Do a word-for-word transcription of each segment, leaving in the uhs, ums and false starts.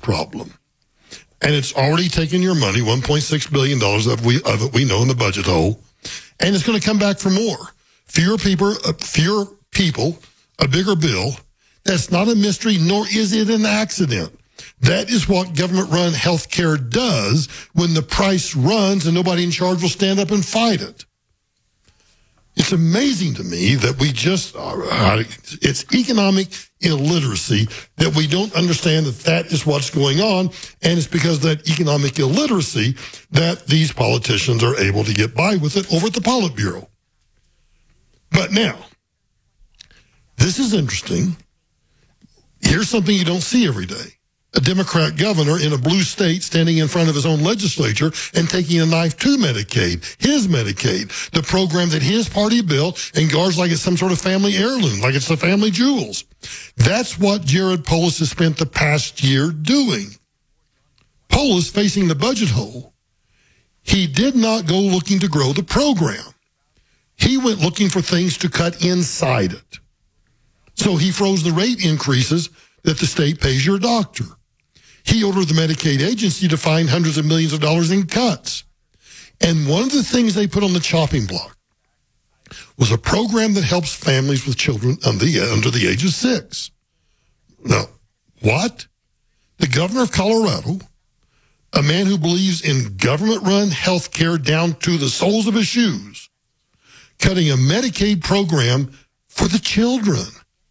problem. And it's already taken your money, one point six billion dollars of, we, of it we know in the budget hole, and it's going to come back for more. Fewer people, uh, fewer people, a bigger bill. That's not a mystery, nor is it an accident. That is what government-run health care does when the price runs and nobody in charge will stand up and fight it. It's amazing to me that we just, uh, it's economic illiteracy that we don't understand that that is what's going on, and it's because of that economic illiteracy that these politicians are able to get by with it over at the Politburo. But now, this is interesting. Here's something you don't see every day. A Democrat governor in a blue state standing in front of his own legislature and taking a knife to Medicaid, his Medicaid, the program that his party built and guards like it's some sort of family heirloom, like it's the family jewels. That's what Jared Polis has spent the past year doing. Polis facing the budget hole. He did not go looking to grow the program. He went looking for things to cut inside it. So he froze the rate increases that the state pays your doctor. He ordered the Medicaid agency to find hundreds of millions of dollars in cuts. And one of the things they put on the chopping block was a program that helps families with children under the, under the age of six. Now, what? The governor of Colorado, a man who believes in government-run health care down to the soles of his shoes, cutting a Medicaid program for the children.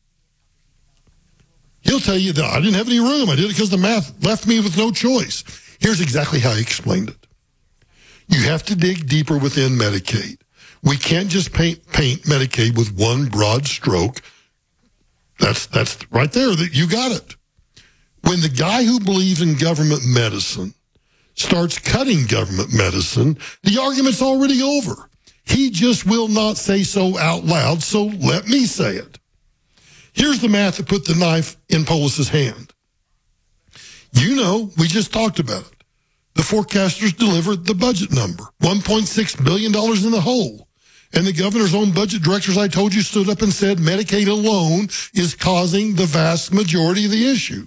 He'll tell you that I didn't have any room. I did it because the math left me with no choice. Here's exactly how he explained it. You have to dig deeper within Medicaid. We can't just paint, paint Medicaid with one broad stroke. That's, that's right there. That you got it. When the guy who believes in government medicine starts cutting government medicine, the argument's already over. He just will not say so out loud, so let me say it. Here's the math that put the knife in Polis's hand. You know, we just talked about it. The forecasters delivered the budget number, one point six billion dollars in the hole. And the governor's own budget directors, I told you, stood up and said Medicaid alone is causing the vast majority of the issue.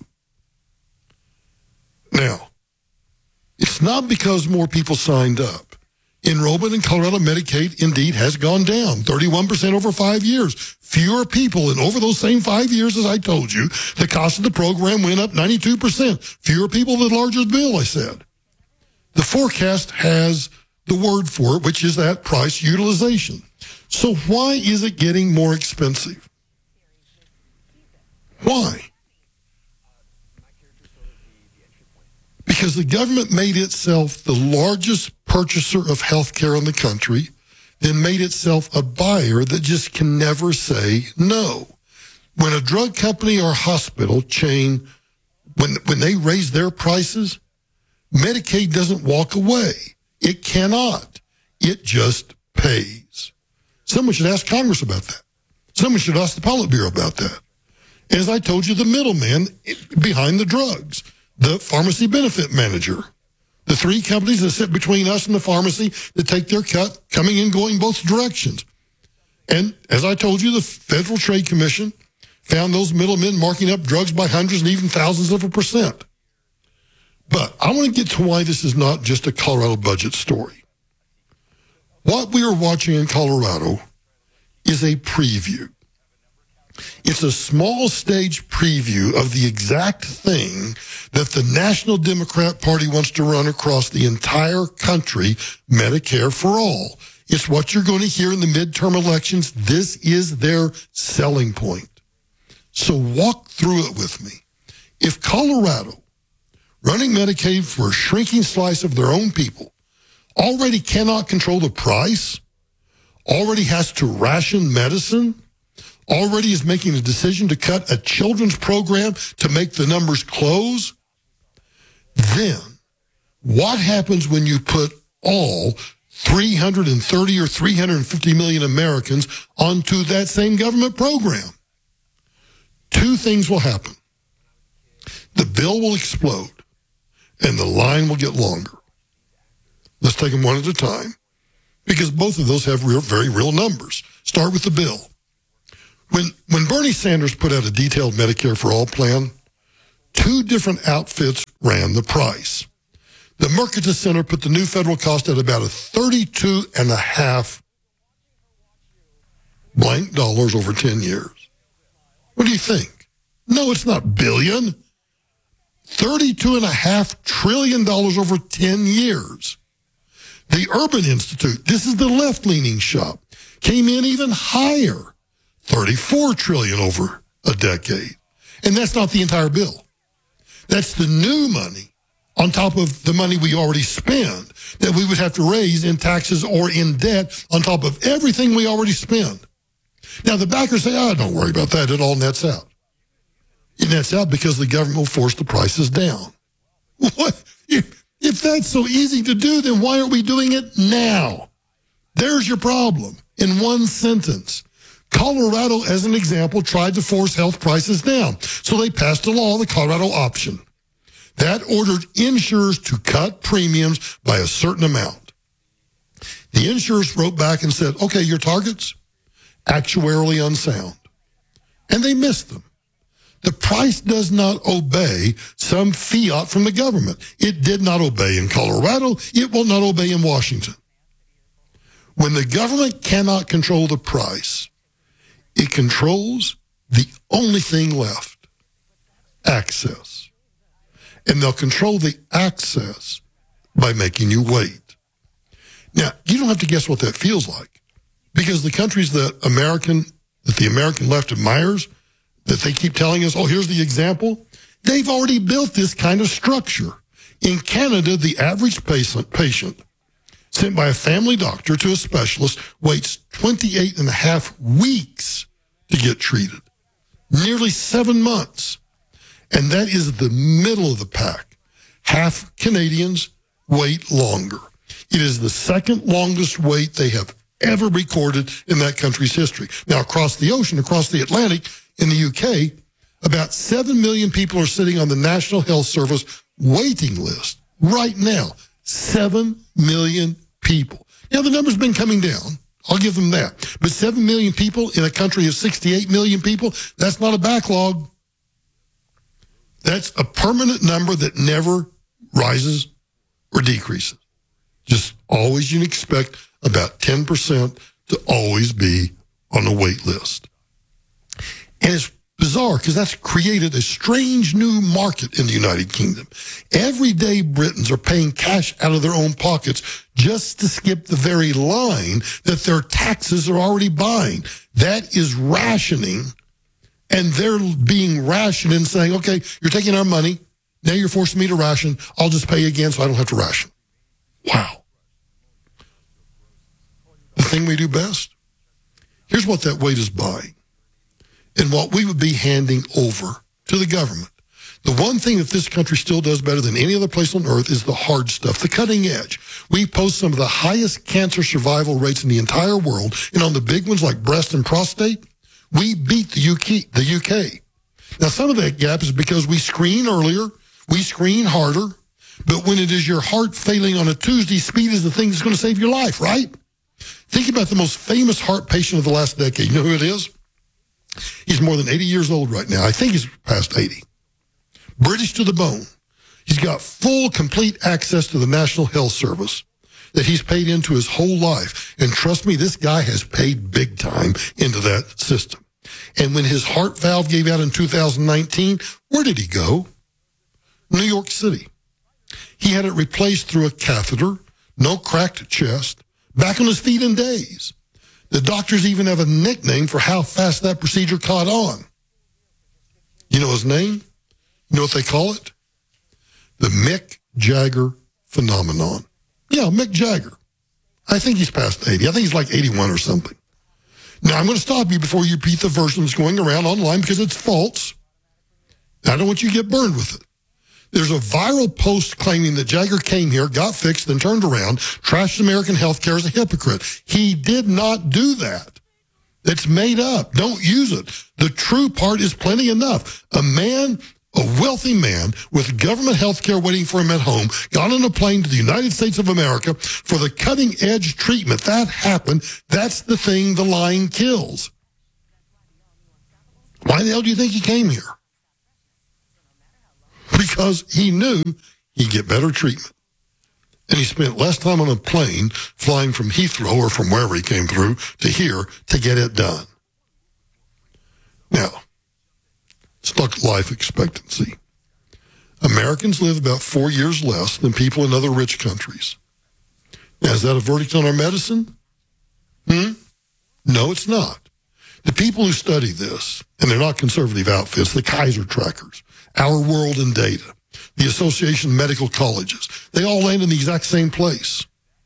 Now, it's not because more people signed up. Enrollment in Colorado Medicaid indeed has gone down, thirty-one percent over five years. Fewer people, and over those same five years, as I told you, the cost of the program went up ninety-two percent. Fewer people, the larger the bill, I said. The forecast has the word for it, which is that price utilization. So why is it getting more expensive? Why? Because the government made itself the largest purchaser of health care in the country, then made itself a buyer that just can never say no. When a drug company or hospital chain, when, when they raise their prices, Medicaid doesn't walk away. It cannot. It just pays. Someone should ask Congress about that. Someone should ask the Politburo about that. As I told you, the middleman behind the drugs, the pharmacy benefit manager, the three companies that sit between us and the pharmacy that take their cut, coming and going both directions. And as I told you, the Federal Trade Commission found those middlemen marking up drugs by hundreds and even thousands of a percent. But I want to get to why this is not just a Colorado budget story. What we are watching in Colorado is a preview. It's a small stage preview of the exact thing that the National Democrat Party wants to run across the entire country, Medicare for All. It's what you're going to hear in the midterm elections. This is their selling point. So walk through it with me. If Colorado, running Medicaid for a shrinking slice of their own people, already cannot control the price, already has to ration medicine, already is making a decision to cut a children's program to make the numbers close, then what happens when you put all three hundred thirty or three hundred fifty million Americans onto that same government program? Two things will happen. The bill will explode, and the line will get longer. Let's take them one at a time, because both of those have real, very real numbers. Start with the bill. When when Bernie Sanders put out a detailed Medicare for All plan, two different outfits ran the price. The Mercatus Center put the new federal cost at about a thirty-two and a half blank dollars over ten years. What do you think? No, it's not billion. thirty-two and a half trillion dollars over ten years. The Urban Institute, this is the left-leaning shop, came in even higher, thirty-four trillion dollars over a decade. And that's not the entire bill. That's the new money on top of the money we already spend that we would have to raise in taxes or in debt on top of everything we already spend. Now, the backers say, oh, don't worry about that. It all nets out. It nets out because the government will force the prices down. What? If, if that's so easy to do, then why aren't we doing it now? There's your problem in one sentence. Colorado, as an example, tried to force health prices down. So they passed a law, the Colorado option, that ordered insurers to cut premiums by a certain amount. The insurers wrote back and said, okay, your targets, actuarially unsound. And they missed them. The price does not obey some fiat from the government. It did not obey in Colorado. It will not obey in Washington. When the government cannot control the price, it controls the only thing left, access. And they'll control the access by making you wait. Now, you don't have to guess what that feels like, because the countries that American, that the American left admires, that they keep telling us, oh, here's the example, they've already built this kind of structure. In Canada, the average patient, patient sent by a family doctor to a specialist waits twenty-eight and a half weeks to get treated, nearly seven months. And that is the middle of the pack. Half Canadians wait longer. It is the second longest wait they have ever recorded in that country's history. Now, across the ocean, across the Atlantic, in the U K, about seven million people are sitting on the National Health Service waiting list right now. seven million people. Now, the number's been coming down. I'll give them that. But seven million people in a country of sixty-eight million people, that's not a backlog. That's a permanent number that never rises or decreases. Just always you can expect about ten percent to always be on a wait list. And it's bizarre because that's created a strange new market in the United Kingdom. Everyday Britons are paying cash out of their own pockets just to skip the very line that their taxes are already buying. That is rationing, and they're being rationed and saying, okay, you're taking our money. Now you're forcing me to ration. I'll just pay again so I don't have to ration. Wow. The thing we do best? Here's what that wait is buying, and what we would be handing over to the government. The one thing that this country still does better than any other place on earth is the hard stuff, the cutting edge. We post some of the highest cancer survival rates in the entire world, and on the big ones like breast and prostate, we beat the U K. The U K. Now, some of that gap is because we screen earlier, we screen harder, but when it is your heart failing on a Tuesday, speed is the thing that's going to save your life, right? Think about the most famous heart patient of the last decade. You know who it is? He's more than eighty years old right now. I think he's past eighty. British to the bone. He's got full, complete access to the National Health Service that he's paid into his whole life. And trust me, this guy has paid big time into that system. And when his heart valve gave out in two thousand nineteen, where did he go? New York City. He had it replaced through a catheter, no cracked chest, back on his feet in days. The doctors even have a nickname for how fast that procedure caught on. You know his name? You know what they call it? The Mick Jagger phenomenon. Yeah, Mick Jagger. I think he's past eighty. I think he's like eighty-one or something. Now, I'm going to stop you before you repeat the version that's going around online because it's false. I don't want you to get burned with it. There's a viral post claiming that Jagger came here, got fixed, then turned around, trashed American healthcare as a hypocrite. He did not do that. It's made up. Don't use it. The true part is plenty enough. A man, a wealthy man with government health care waiting for him at home, got on a plane to the United States of America for the cutting edge treatment. That happened. That's the thing the lying kills. Why the hell do you think he came here? because he knew he'd get better treatment. And he spent less time on a plane flying from Heathrow or from wherever he came through to here to get it done. Now, let's look at life expectancy. Americans live about four years less than people in other rich countries. Now, is that a verdict on our medicine? Hmm? No, it's not. The people who study this, and they're not conservative outfits, the Kaiser trackers, Our World in Data, the Association of Medical Colleges, they all land in the exact same place.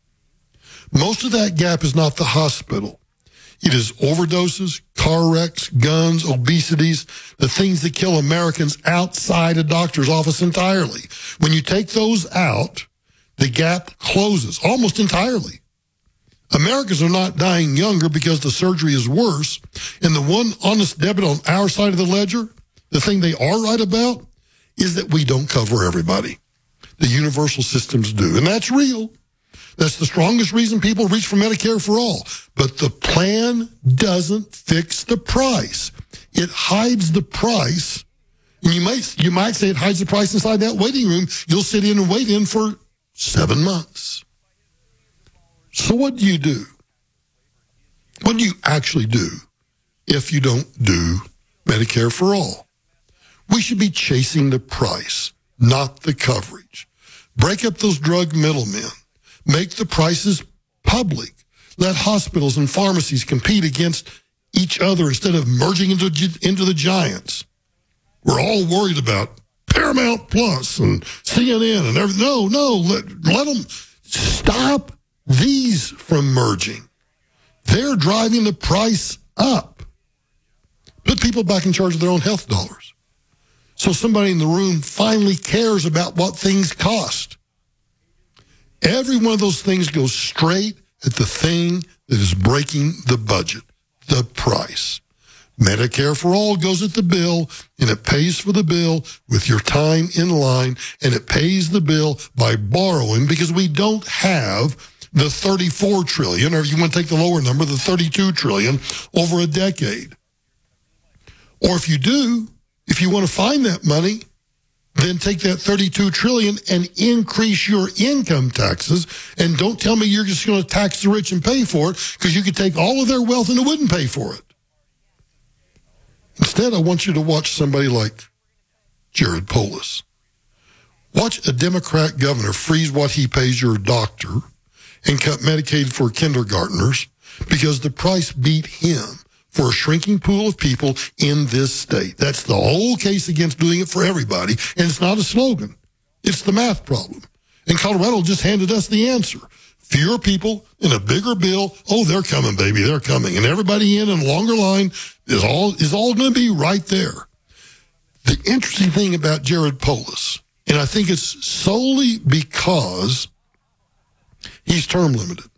Most of that gap is not the hospital. It is overdoses, car wrecks, guns, obesities, the things that kill Americans outside a doctor's office entirely. When you take those out, the gap closes almost entirely. Americans are not dying younger because the surgery is worse. And the one honest debit on our side of the ledger, the thing they are right about, is that we don't cover everybody. The universal systems do. And that's real. That's the strongest reason people reach for Medicare for all. But the plan doesn't fix the price. It hides the price. And you might, you might say it hides the price inside that waiting room. You'll sit in and wait in for seven months. So what do you do? What do you actually do if you don't do Medicare for all? We should be chasing the price, not the coverage. Break up those drug middlemen. Make the prices public. Let hospitals and pharmacies compete against each other instead of merging into, into the giants. We're all worried about Paramount Plus and C N N and everything. No, no, let, let them stop these from merging. They're driving the price up. Put people back in charge of their own health dollars. So somebody in the room finally cares about what things cost. Every one of those things goes straight at the thing that is breaking the budget, the price. Medicare for all goes at the bill, and it pays for the bill with your time in line, and it pays the bill by borrowing because we don't have the thirty-four trillion dollars, or if you want to take the lower number, the thirty-two trillion dollars over a decade. Or if you do, if you want to find that money, then take that thirty-two trillion dollars and increase your income taxes, and don't tell me you're just going to tax the rich and pay for it, because you could take all of their wealth and it wouldn't pay for it. Instead, I want you to watch somebody like Jared Polis. Watch a Democrat governor freeze what he pays your doctor and cut Medicaid for kindergartners because the price beat him for a shrinking pool of people in this state. That's the whole case against doing it for everybody, and it's not a slogan. It's the math problem. And Colorado just handed us the answer. Fewer people in a bigger bill. Oh, they're coming, baby. They're coming. And everybody in a longer line is all is all going to be right there. The interesting thing about Jared Polis, and I think it's solely because he's term limited.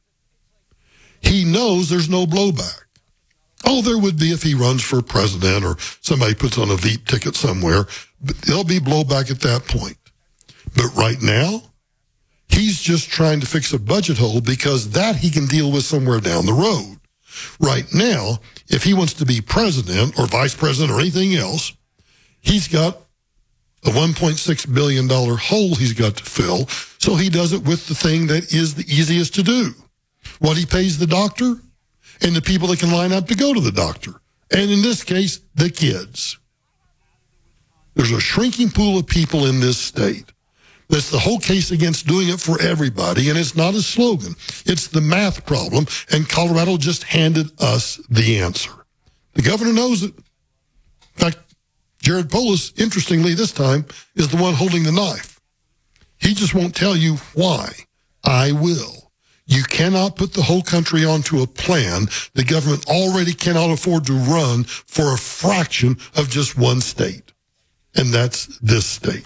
He knows there's no blowback. Oh, there would be if he runs for president or somebody puts on a Veep ticket somewhere, but there'll be blowback at that point. But right now, he's just trying to fix a budget hole because that he can deal with somewhere down the road. Right now, if he wants to be president or vice president or anything else, he's got a one point six billion dollars hole he's got to fill, so he does it with the thing that is the easiest to do. What he pays the doctor and the people that can line up to go to the doctor. And in this case, the kids. There's a shrinking pool of people in this state. That's the whole case against doing it for everybody, and it's not a slogan. It's the math problem, and Colorado just handed us the answer. The governor knows it. In fact, Jared Polis, interestingly this time, is the one holding the knife. He just won't tell you why. I will. You cannot put the whole country onto a plan the government already cannot afford to run for a fraction of just one state, and that's this state.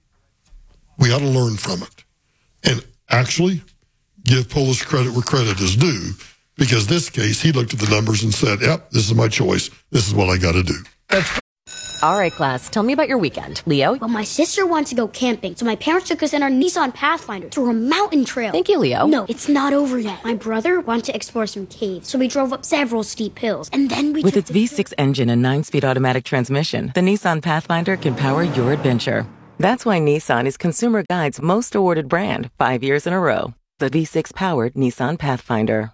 We ought to learn from it. And actually, give Polis credit where credit is due, because this case, he looked at the numbers and said, yep, this is my choice. This is what I got to do. All right, class, tell me about your weekend. Leo? Well, my sister wanted to go camping, so my parents took us in our Nissan Pathfinder through a mountain trail. Thank you, Leo. No, it's not over yet. My brother wanted to explore some caves, so we drove up several steep hills, and then we With took its V six engine and nine-speed automatic transmission, the Nissan Pathfinder can power your adventure. That's why Nissan is Consumer Guide's most awarded brand five years in a row. The V six powered Nissan Pathfinder.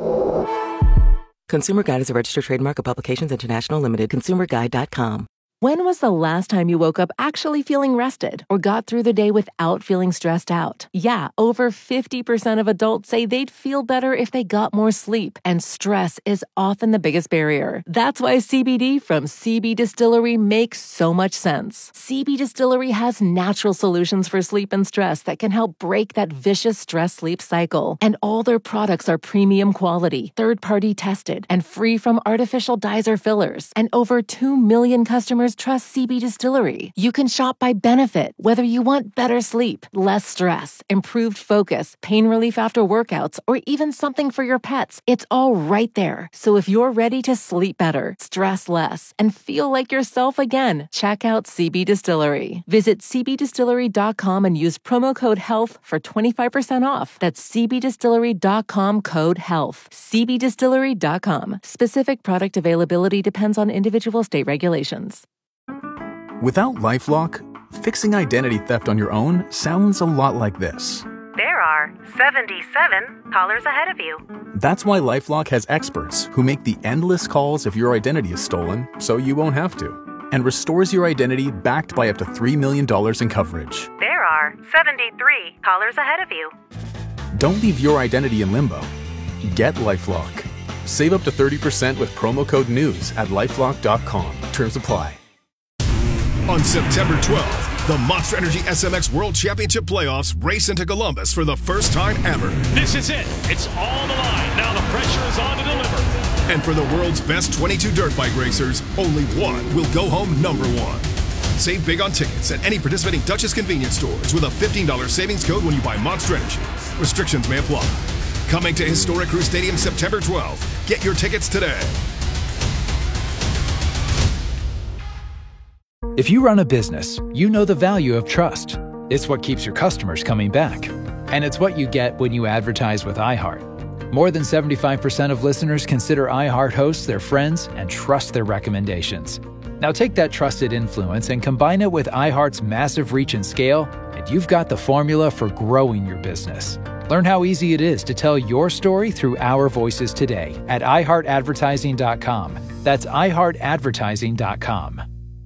Consumer Guide is a registered trademark of Publications International Limited. consumer guide dot com. When was the last time you woke up actually feeling rested or got through the day without feeling stressed out? Yeah, over fifty percent of adults say they'd feel better if they got more sleep, and stress is often the biggest barrier. That's why C B D from C B Distillery makes so much sense. C B Distillery has natural solutions for sleep and stress that can help break that vicious stress-sleep cycle. And all their products are premium quality, third-party tested, and free from artificial dyes or fillers. And over two million customers trust C B Distillery. You can shop by benefit, whether you want better sleep, less stress, improved focus, pain relief after workouts, or even something for your pets. It's all right there. So if you're ready to sleep better, stress less, and feel like yourself again, check out C B Distillery. Visit c b distillery dot com and use promo code HEALTH for twenty-five percent off. That's c b distillery dot com code HEALTH. c b distillery dot com. Specific product availability depends on individual state regulations. Without LifeLock, fixing identity theft on your own sounds a lot like this. There are seventy-seven callers ahead of you. That's why LifeLock has experts who make the endless calls if your identity is stolen so you won't have to, and restores your identity backed by up to three million dollars in coverage. There are seventy-three callers ahead of you. Don't leave your identity in limbo. Get LifeLock. Save up to thirty percent with promo code NEWS at lifelock dot com. Terms apply. On September twelfth, the Monster Energy S M X World Championship Playoffs race into Columbus for the first time ever. This is it. It's all on the line. Now the pressure is on to deliver. And for the world's best twenty-two dirt bike racers, only one will go home number one. Save big on tickets at any participating Duchess convenience stores with a fifteen dollars savings code when you buy Monster Energy. Restrictions may apply. Coming to Historic Crew Stadium September twelfth. Get your tickets today. If you run a business, you know the value of trust. It's what keeps your customers coming back. And it's what you get when you advertise with iHeart. More than seventy-five percent of listeners consider iHeart hosts their friends and trust their recommendations. Now take that trusted influence and combine it with iHeart's massive reach and scale, and you've got the formula for growing your business. Learn how easy it is to tell your story through our voices today at i heart advertising dot com. That's i heart advertising dot com.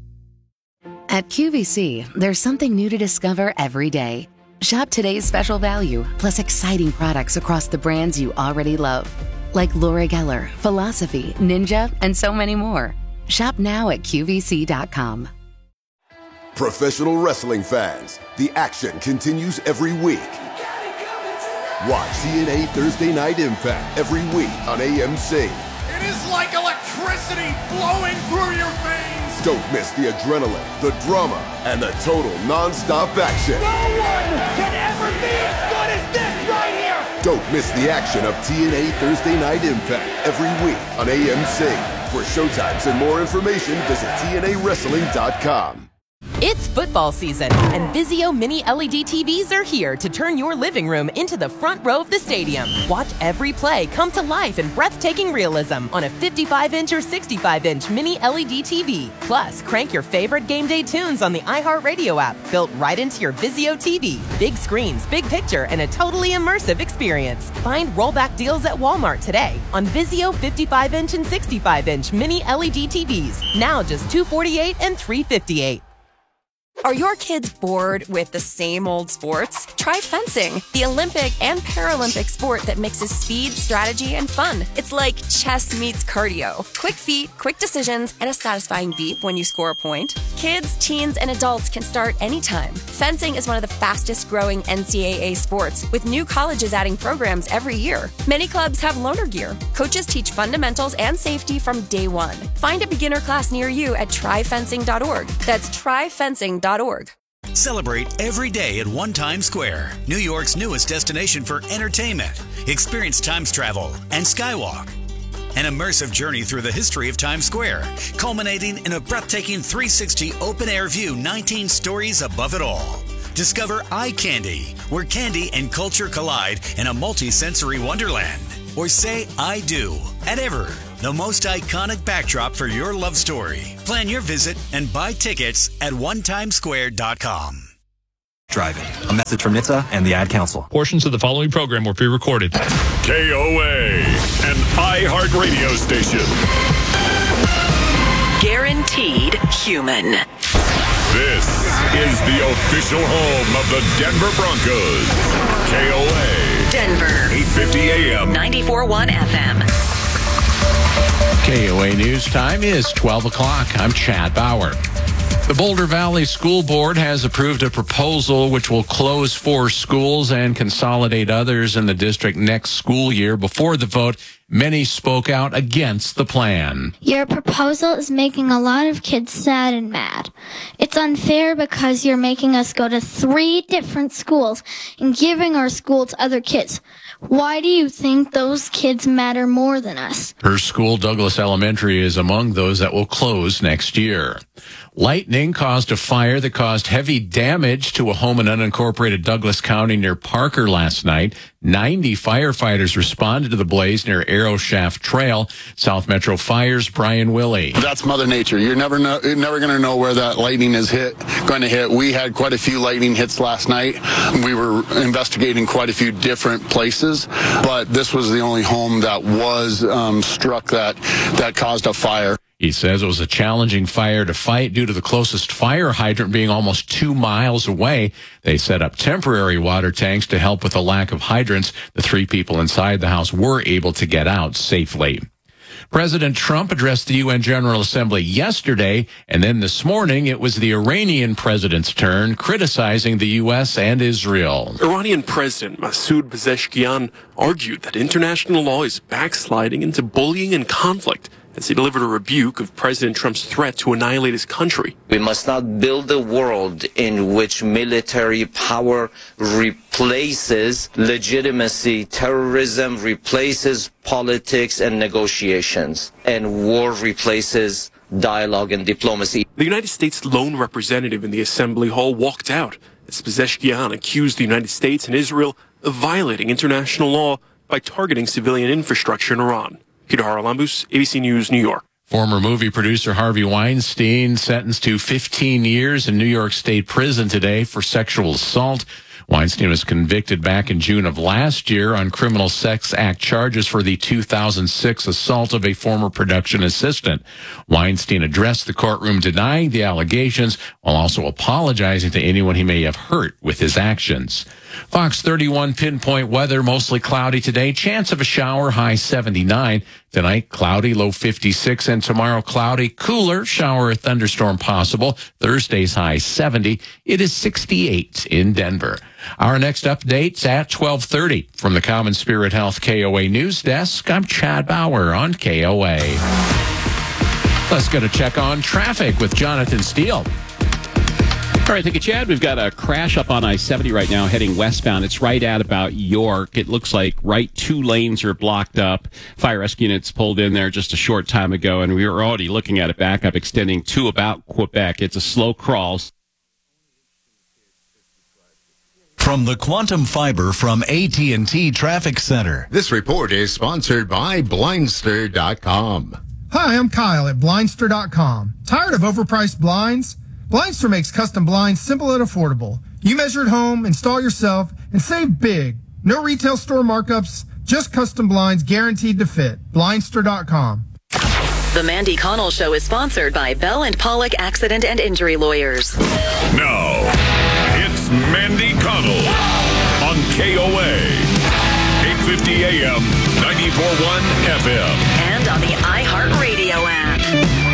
At Q V C, there's something new to discover every day. Shop today's special value, plus exciting products across the brands you already love, like Laura Geller, Philosophy, Ninja, and so many more. Shop now at Q V C dot com. Professional wrestling fans, the action continues every week. Watch T N A Thursday Night Impact every week on A M C. It is like electricity flowing through your veins. Don't miss the adrenaline, the drama, and the total non-stop action. No one can ever be as good as this right here. Don't miss the action of T N A Thursday Night Impact every week on A M C. For showtimes and more information, visit T N A wrestling dot com. It's football season, and Vizio Mini L E D T Vs are here to turn your living room into the front row of the stadium. Watch every play come to life in breathtaking realism on a fifty-five inch or sixty-five inch Mini L E D T V. Plus, crank your favorite game day tunes on the iHeartRadio app, built right into your Vizio T V. Big screens, big picture, and a totally immersive experience. Find rollback deals at Walmart today on Vizio fifty-five inch and sixty-five inch Mini L E D T Vs. Now just two hundred forty-eight dollars and three hundred fifty-eight dollars. Are your kids bored with the same old sports? Try fencing, the Olympic and Paralympic sport that mixes speed, strategy, and fun. It's like chess meets cardio. Quick feet, quick decisions, and a satisfying beep when you score a point. Kids, teens, and adults can start anytime. Fencing is one of the fastest growing N C double A sports, with new colleges adding programs every year. Many clubs have loaner gear. Coaches teach fundamentals and safety from day one. Find a beginner class near you at try fencing dot org. That's try fencing dot org. Celebrate every day at One Times Square, New York's newest destination for entertainment. Experience Times Travel and Skywalk. An immersive journey through the history of Times Square, culminating in a breathtaking three sixty open-air view nineteen stories above it all. Discover Eye Candy, where candy and culture collide in a multi-sensory wonderland. Or say I do at Ever, the most iconic backdrop for your love story. Plan your visit and buy tickets at one times square dot com. driving. A message from N H T S A and the Ad Council. Portions of the following program were pre-recorded. K O A, an iHeart radio station. Guaranteed human. This is the official home of the Denver Broncos. K O A. Denver. eight fifty A M. ninety-four point one F M. K O A News Time is twelve o'clock. I'm Chad Bauer. The Boulder Valley School Board has approved a proposal which will close four schools and consolidate others in the district next school year. Before the vote, many spoke out against the plan. Your proposal is making a lot of kids sad and mad. It's unfair because you're making us go to three different schools and giving our school to other kids. Why do you think those kids matter more than us? Her school, Douglas Elementary, is among those that will close next year. Lightning caused a fire that caused heavy damage to a home in unincorporated Douglas County near Parker last night. ninety firefighters responded to the blaze near Arrow Shaft Trail. South Metro Fire's Brian Willey. That's Mother Nature. You're never know, you're never going to know where that lightning is hit, going to hit. We had quite a few lightning hits last night. We were investigating quite a few different places, but this was the only home that was um, struck that that caused a fire. He says it was a challenging fire to fight due to the closest fire hydrant being almost two miles away. They set up temporary water tanks to help with the lack of hydrants. The three people inside the house were able to get out safely. President Trump addressed the U N General Assembly yesterday, and then this morning it was the Iranian president's turn, criticizing the U S and Israel. Iranian President Masoud Pezeshkian argued that international law is backsliding into bullying and conflict as he delivered a rebuke of President Trump's threat to annihilate his country. We must not build a world in which military power replaces legitimacy, terrorism replaces politics and negotiations, and war replaces dialogue and diplomacy. The United States lone representative in the Assembly Hall walked out as Pezeshkian accused the United States and Israel of violating international law by targeting civilian infrastructure in Iran. Peter Haralambous, A B C News, New York. Former movie producer Harvey Weinstein sentenced to fifteen years in New York State prison today for sexual assault. Weinstein was convicted back in June of last year on Criminal Sex Act charges for the two thousand six assault of a former production assistant. Weinstein addressed the courtroom denying the allegations while also apologizing to anyone he may have hurt with his actions. Fox thirty-one pinpoint weather, mostly cloudy today. Chance of a shower, high seventy-nine. Tonight, cloudy, low fifty-six. And tomorrow, cloudy, cooler, shower or thunderstorm possible. Thursday's high seventy. It is sixty-eight in Denver. Our next update's at twelve thirty. From the Common Spirit Health K O A News Desk, I'm Chad Bauer on K O A. Let's get a check on traffic with Jonathan Steele. All right, thank you, Chad. We've got a crash up on I seventy right now heading westbound. It's right at about York. It looks like right two lanes are blocked up. Fire rescue units pulled in there just a short time ago, and we were already looking at it back up extending to about Quebec. It's a slow crawl. From the Quantum Fiber from A T and T Traffic Center. This report is sponsored by Blindster dot com. Hi, I'm Kyle at Blindster dot com. Tired of overpriced blinds? Blindster makes custom blinds simple and affordable. You measure at home, install yourself, and save big. No retail store markups, just custom blinds guaranteed to fit. Blindster dot com. The Mandy Connell Show is sponsored by Bell and Pollock Accident and Injury Lawyers. Now, it's Mandy Connell on K O A, eight fifty A M, ninety-four point one F M. And on the iHeartRadio app.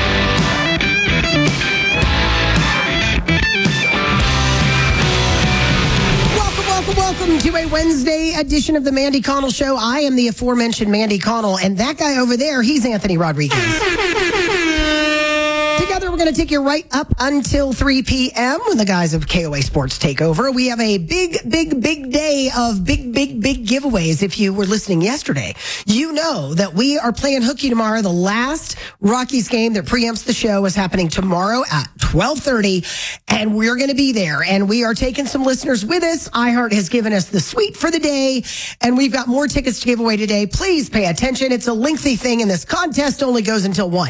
Welcome, welcome to a Wednesday edition of the Mandy Connell Show. I am the aforementioned Mandy Connell, and that guy over there, he's Anthony Rodriguez. Together, we're going to take you right up until three p.m. when the guys of K O A Sports take over. We have a big, big, big day of big, big, big giveaways. If you were listening yesterday, you know that we are playing hooky tomorrow. The last Rockies game that preempts the show is happening tomorrow at twelve thirty, and we're going to be there. And we are taking some listeners with us. iHeart has given us the suite for the day, and we've got more tickets to give away today. Please pay attention. It's a lengthy thing, and this contest only goes until one.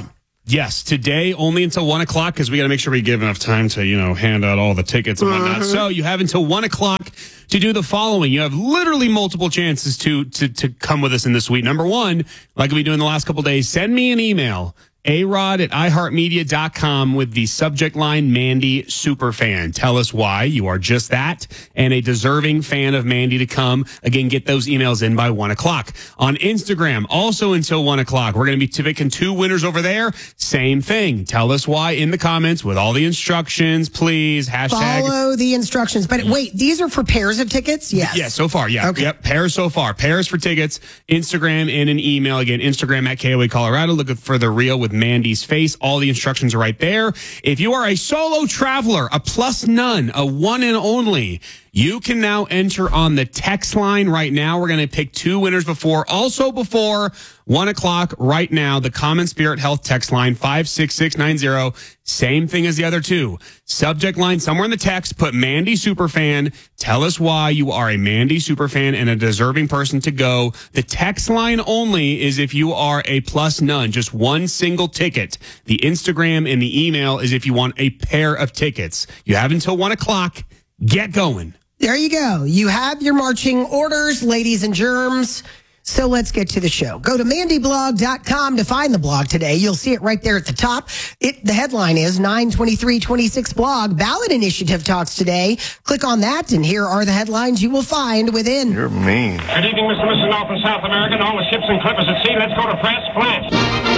Yes, today only until one o'clock because we got to make sure we give enough time to, you know, hand out all the tickets and whatnot. Mm-hmm. So you have until one o'clock to do the following. You have literally multiple chances to, to, to come with us in this suite. Number one, like we do in the last couple of days, send me an email. A-Rod at i heart media dot com with the subject line Mandy Superfan. Tell us why you are just that and a deserving fan of Mandy to come. Again, get those emails in by one o'clock. On Instagram, also until one o'clock. We're going to be picking two winners over there. Same thing. Tell us why in the comments with all the instructions, please. Hashtag. Follow the instructions. But wait, these are for pairs of tickets? Yes. Yeah, so far. Yeah. Okay. Yep. Pairs so far. Pairs for tickets. Instagram and an email. Again, Instagram at K O A Colorado. Looking for the reel with Mandy's face. All the instructions are right there. If you are a solo traveler, a plus none, a one and only, you can now enter on the text line right now. We're going to pick two winners before, also before one o'clock right now. The Common Spirit Health text line, five six six nine zero. Same thing as the other two. Subject line somewhere in the text, put Mandy Superfan. Tell us why you are a Mandy Superfan and a deserving person to go. The text line only is if you are a plus none, just one single ticket. The Instagram and the email is if you want a pair of tickets. You have until one o'clock. Get going. There you go. You have your marching orders, ladies and germs. So let's get to the show. Go to mandy blog dot com to find the blog today. You'll see it right there at the top. It, the headline is nine twenty-three twenty-six blog. Ballot initiative talks today. Click on that, and here are the headlines you will find within. You're mean. Good evening, Mister and Missus North and South America, and all the ships and clippers at sea. Let's go to France, Flash.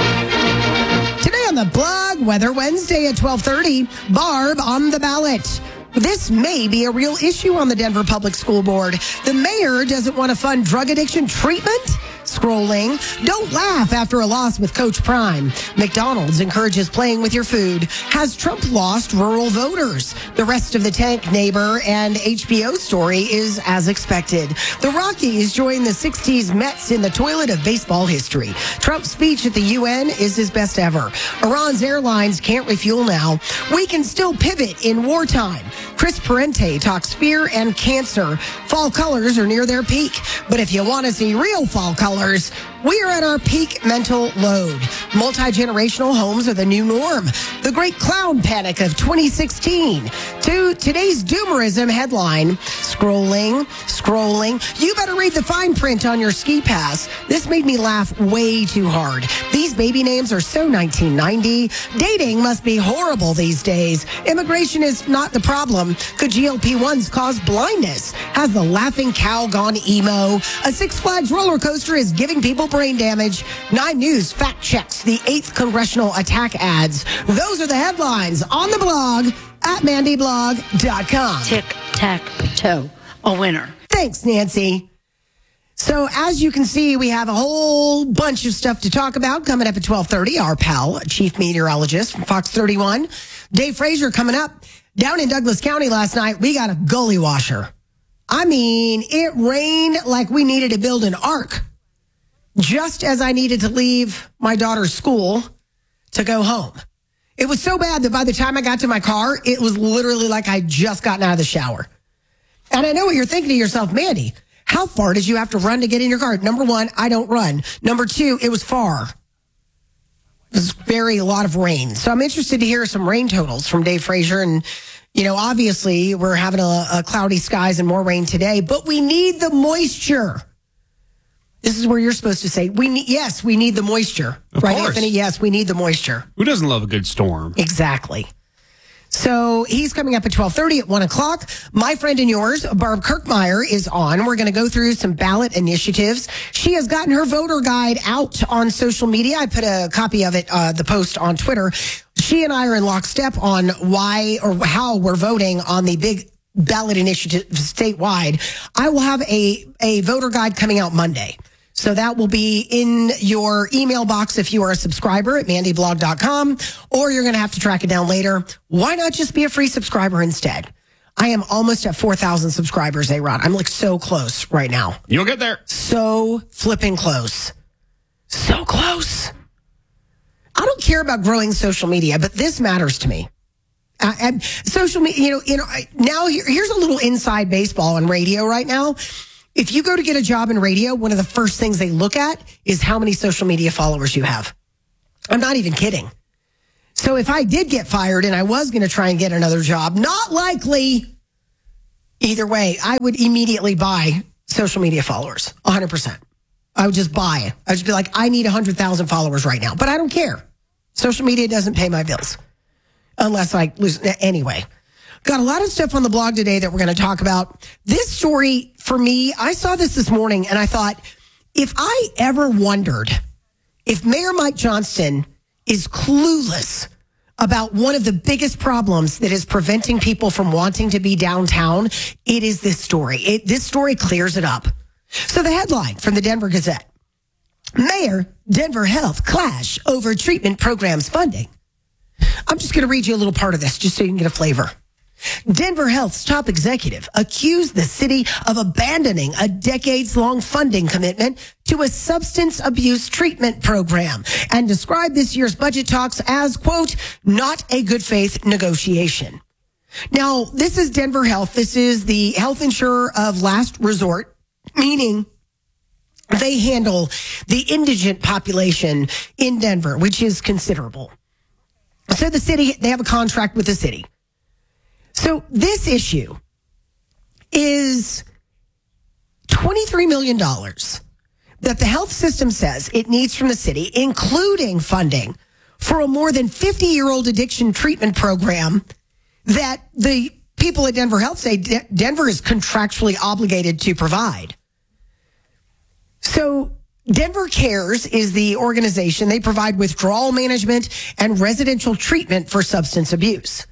Today on the blog, Weather Wednesday at twelve thirty. Barb on the ballot. This may be a real issue on the Denver Public School Board. The mayor doesn't want to fund drug addiction treatment. Scrolling. Don't laugh after a loss with Coach Prime. McDonald's encourages playing with your food. Has Trump lost rural voters? The rest of the Tank, Neighbor, and H B O story is as expected. The Rockies join the sixties Mets in the toilet of baseball history. Trump's speech at the U N is his best ever. Iran's airlines can't refuel now. We can still pivot in wartime. Chris Parente talks fear and cancer. Fall colors are near their peak. But if you want to see real fall colors, we are at our peak mental load. Multi-generational homes are the new norm. The great clown panic of twenty sixteen. To today's doomerism headline, scrolling, scrolling. You better read the fine print on your ski pass. This made me laugh way too hard. These baby names are so nineteen ninety. Dating must be horrible these days. Immigration is not the problem. Could G L P ones cause blindness? Has the laughing cow gone emo? A Six Flags roller coaster is giving people brain damage. Nine News fact checks the eighth congressional attack ads. Those are the headlines on the blog at mandy blog dot com. Tic tac toe, a winner. Thanks, Nancy. So as you can see, we have a whole bunch of stuff to talk about coming up at twelve thirty. Our pal, chief meteorologist from Fox thirty-one, Dave Frazier, coming up. Down in Douglas County last night, we got a gully washer. I mean, it rained like we needed to build an ark. Just as I needed to leave my daughter's school to go home. It was so bad that by the time I got to my car, it was literally like I'd just gotten out of the shower. And I know what you're thinking to yourself, Mandy, how far did you have to run to get in your car? Number one, I don't run. Number two, it was far. It was very a lot of rain. So I'm interested to hear some rain totals from Dave Frazier. And, you know, obviously we're having a, a cloudy skies and more rain today, but we need the moisture. This is where you're supposed to say, "We need, yes, we need the moisture." Of right, course. Anthony? Yes, we need the moisture. Who doesn't love a good storm? Exactly. So he's coming up at twelve thirty at one o'clock. My friend and yours, Barb Kirkmeyer, is on. We're going to go through some ballot initiatives. She has gotten her voter guide out on social media. I put a copy of it, uh, the post on Twitter. She and I are in lockstep on why or how we're voting on the big ballot initiative statewide. I will have a, a voter guide coming out Monday. So that will be in your email box if you are a subscriber at mandy blog dot com, or you're going to have to track it down later. Why not just be a free subscriber instead? I am almost at four thousand subscribers, A-Rod. I'm like so close right now. You'll get there. So flipping close. So close. I don't care about growing social media, but this matters to me. Uh, and social media, you know, you know, now here, here's a little inside baseball on radio right now. If you go to get a job in radio, one of the first things they look at is how many social media followers you have. I'm not even kidding. So if I did get fired and I was going to try and get another job, not likely. Either way, I would immediately buy social media followers, one hundred percent. I would just buy it. I would just be like, I need one hundred thousand followers right now. But I don't care. Social media doesn't pay my bills unless I lose. Anyway, got a lot of stuff on the blog today that we're going to talk about. This story, for me, I saw this this morning and I thought, if I ever wondered if Mayor Mike Johnston is clueless about one of the biggest problems that is preventing people from wanting to be downtown, it is this story. It, this story clears it up. So the headline from the Denver Gazette, Mayor, Denver Health clash over treatment programs funding. I'm just going to read you a little part of this just so you can get a flavor. Denver Health's top executive accused the city of abandoning a decades-long funding commitment to a substance abuse treatment program and described this year's budget talks as, quote, not a good faith negotiation. Now, this is Denver Health. This is the health insurer of last resort, meaning they handle the indigent population in Denver, which is considerable. So the city, they have a contract with the city. So this issue is twenty-three million dollars that the health system says it needs from the city, including funding for a more than fifty-year-old addiction treatment program that the people at Denver Health say De- Denver is contractually obligated to provide. So Denver Cares is the organization. They provide withdrawal management and residential treatment for substance abuse.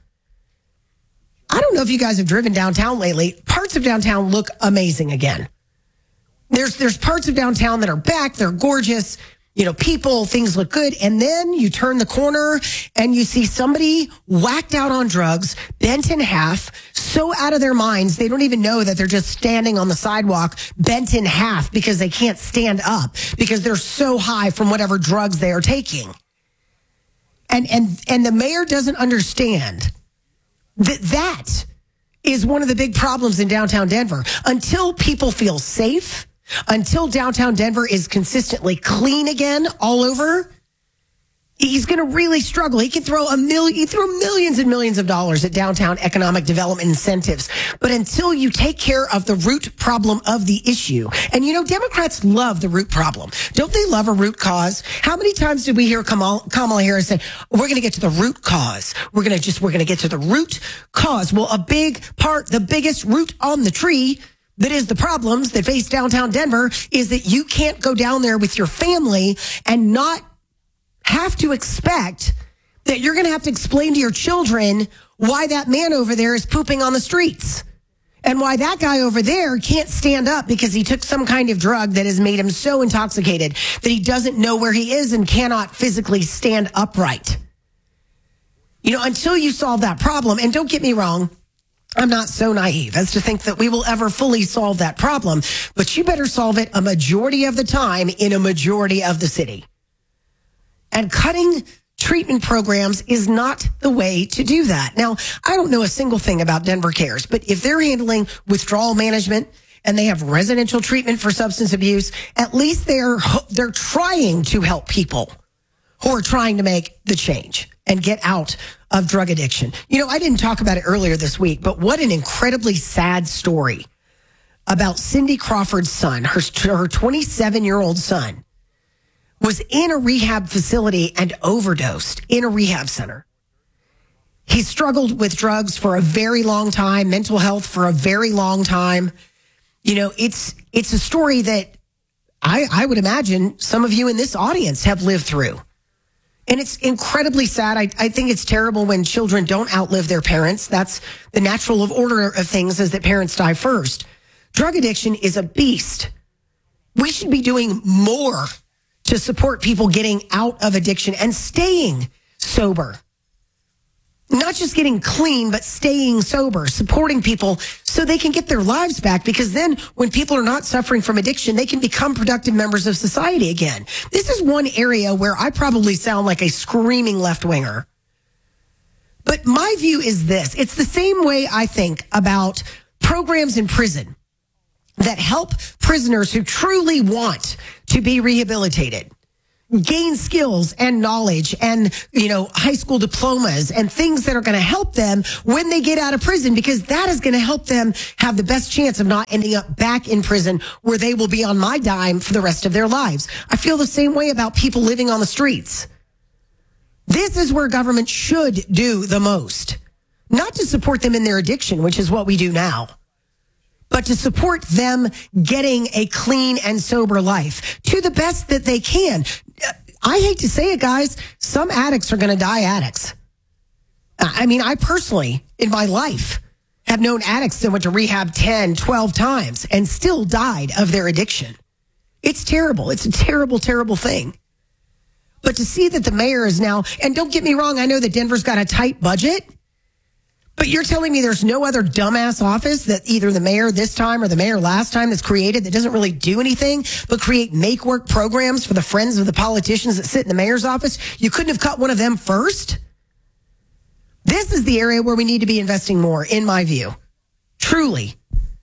I don't know if you guys have driven downtown lately. Parts of downtown look amazing again. There's there's parts of downtown that are back. They're gorgeous. You know, people, things look good. And then you turn the corner and you see somebody whacked out on drugs, bent in half, so out of their minds, they don't even know that they're just standing on the sidewalk, bent in half because they can't stand up because they're so high from whatever drugs they are taking. And and and the mayor doesn't understand that that is one of the big problems in downtown Denver. Until people feel safe, until downtown Denver is consistently clean again all over, he's going to really struggle. He can throw a million, he throw millions and millions of dollars at downtown economic development incentives. But until you take care of the root problem of the issue, and you know, Democrats love the root problem. Don't they love a root cause? How many times did we hear Kamala, Kamala Harris say, we're going to get to the root cause. We're going to just, we're going to get to the root cause. Well, a big part, the biggest root on the tree that is the problems that face downtown Denver is that you can't go down there with your family and not have to expect that you're going to have to explain to your children why that man over there is pooping on the streets and why that guy over there can't stand up because he took some kind of drug that has made him so intoxicated that he doesn't know where he is and cannot physically stand upright. You know, until you solve that problem, and don't get me wrong, I'm not so naive as to think that we will ever fully solve that problem, but you better solve it a majority of the time in a majority of the city. And cutting treatment programs is not the way to do that. Now, I don't know a single thing about Denver Cares, but if they're handling withdrawal management and they have residential treatment for substance abuse, at least they're they're trying to help people who are trying to make the change and get out of drug addiction. You know, I didn't talk about it earlier this week, but what an incredibly sad story about Cindy Crawford's son, her her twenty-seven-year-old son, was in a rehab facility and overdosed in a rehab center. He struggled with drugs for a very long time, mental health for a very long time. You know, it's it's a story that I, I would imagine some of you in this audience have lived through. And it's incredibly sad. I, I think it's terrible when children don't outlive their parents. That's the natural of order of things, is that parents die first. Drug addiction is a beast. We should be doing more to support people getting out of addiction and staying sober. Not just getting clean, but staying sober, supporting people so they can get their lives back, because then when people are not suffering from addiction, they can become productive members of society again. This is one area where I probably sound like a screaming left-winger. But my view is this. It's the same way I think about programs in prison that help prisoners who truly want to be rehabilitated. gain skills and knowledge and, you know, high school diplomas and things that are going to help them when they get out of prison, because that is going to help them have the best chance of not ending up back in prison where they will be on my dime for the rest of their lives. I feel the same way about people living on the streets. This is where government should do the most, not to support them in their addiction, which is what we do now, but to support them getting a clean and sober life to the best that they can. I hate to say it, guys. Some addicts are going to die addicts. I mean, I personally, in my life, have known addicts that went to rehab ten, twelve times and still died of their addiction. It's terrible. It's a terrible, terrible thing. But to see that the mayor is now, and don't get me wrong, I know that Denver's got a tight budget, but you're telling me there's no other dumbass office that either the mayor this time or the mayor last time that's created that doesn't really do anything but create make-work programs for the friends of the politicians that sit in the mayor's office? You couldn't have cut one of them first? This is the area where we need to be investing more, in my view. Truly.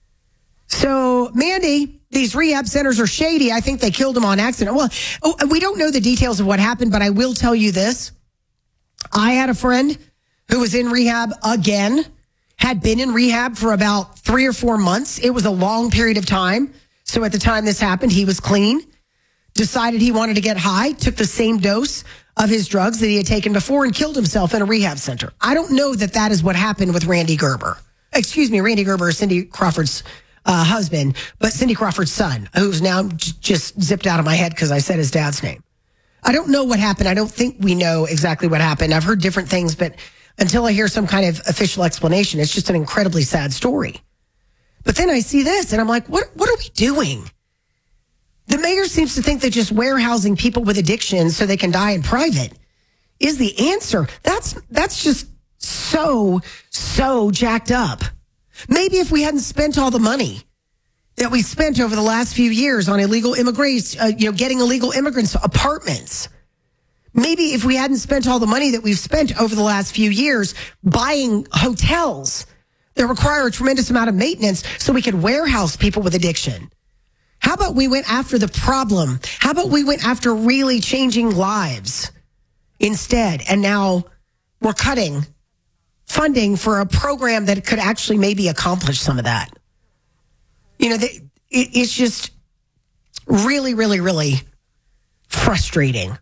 So, Mandy, these rehab centers are shady. I think they killed him on accident. Well, oh, we don't know the details of what happened, but I will tell you this. I had a friend who was in rehab again, had been in rehab for about three or four months. It was a long period of time. So at the time this happened, he was clean, decided he wanted to get high, took the same dose of his drugs that he had taken before and killed himself in a rehab center. I don't know that that is what happened with Randy Gerber. Excuse me, Randy Gerber is Cindy Crawford's uh, husband, but Cindy Crawford's son, who's now j- just zipped out of my head because I said his dad's name. I don't know what happened. I don't think we know exactly what happened. I've heard different things, but until I hear some kind of official explanation, it's just an incredibly sad story. But then I see this and I'm like, what, what are we doing? The mayor seems to think that just warehousing people with addictions so they can die in private is the answer. That's, that's just so, so jacked up. Maybe if we hadn't spent all the money that we spent over the last few years on illegal immigrants, uh, you know, getting illegal immigrants apartments. Maybe if we hadn't spent all the money that we've spent over the last few years buying hotels that require a tremendous amount of maintenance so we could warehouse people with addiction. How about we went after the problem? How about we went after really changing lives instead? And now we're cutting funding for a program that could actually maybe accomplish some of that. You know, it, it's just really, really, really frustrating.